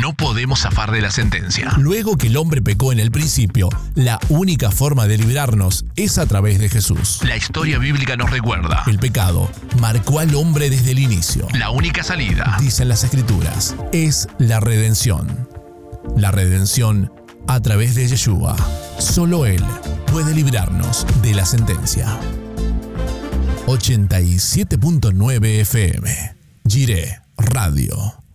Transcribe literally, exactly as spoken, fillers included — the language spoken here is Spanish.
no podemos zafar de la sentencia. Luego que el hombre pecó en el principio, la única forma de librarnos es a través de Jesús. La historia bíblica nos recuerda. El pecado marcó al hombre desde el inicio. La única salida, dicen las Escrituras, es la redención. La redención a través de Yeshua. Solo Él puede librarnos de la sentencia. ochenta y siete punto nueve F M. Jireh Radio.